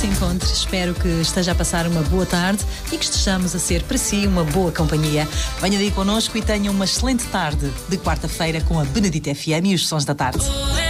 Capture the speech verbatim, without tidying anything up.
se encontre. Espero que esteja a passar uma boa tarde e que estejamos a ser para si uma boa companhia. Venha daí connosco e tenha uma excelente tarde de quarta-feira com a Benedita F M e os Sons da Tarde.